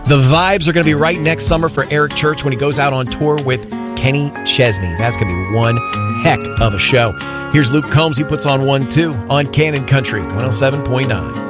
The vibes are going to be right next summer for Eric Church when he goes out on tour with Kenny Chesney. That's going to be one heck of a show. Here's Luke Combs. He puts on one, too, on Cannon Country 107.9.